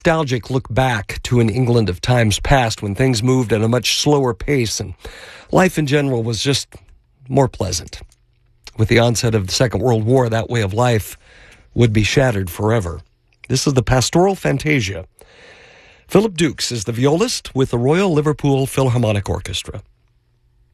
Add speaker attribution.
Speaker 1: nostalgic look back to an England of times past when things moved at a much slower pace and life in general was just more pleasant. With the onset of the Second World War, that way of life would be shattered forever. This is the Pastoral Fantasia. Philip Dukes is the violist with the Royal Liverpool Philharmonic Orchestra.